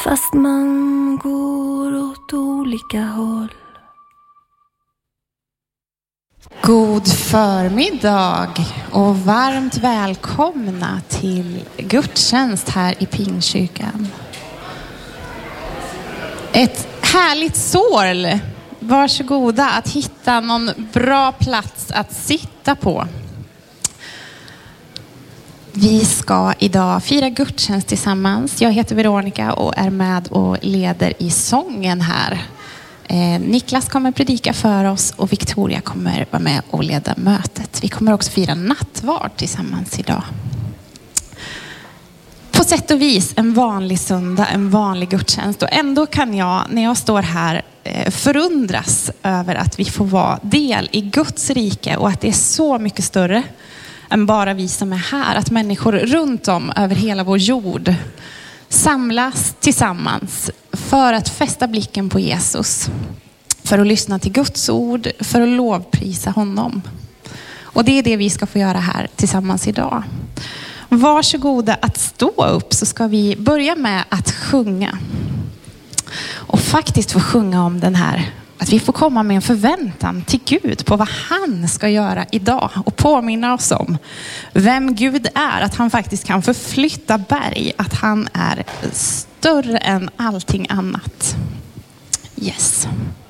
Fast man går åt olika håll. God förmiddag och varmt välkomna till gudstjänst här i Pingstkyrkan. Ett härligt sorl. Varsågoda att hitta någon bra plats att sitta på. Vi ska idag fira gudstjänst tillsammans. Jag heter Veronica och är med och leder i sången här. Niklas kommer predika för oss och Victoria kommer vara med och leda mötet. Vi kommer också fira nattvard tillsammans idag. På sätt och vis en vanlig söndag, en vanlig gudstjänst. Och ändå kan jag, när jag står här, förundras över att vi får vara del i Guds rike och att det är så mycket större än bara vi som är här. Att människor runt om över hela vår jord samlas tillsammans för att fästa blicken på Jesus. För att lyssna till Guds ord, för att lovprisa honom. Och det är det vi ska få göra här tillsammans idag. Varsågoda att stå upp, så ska vi börja med att sjunga. Och faktiskt få sjunga om den här, att vi får komma med en förväntan till Gud på vad han ska göra idag. Och påminna oss om vem Gud är. Att han faktiskt kan förflytta berg. Att han är större än allting annat. Yes.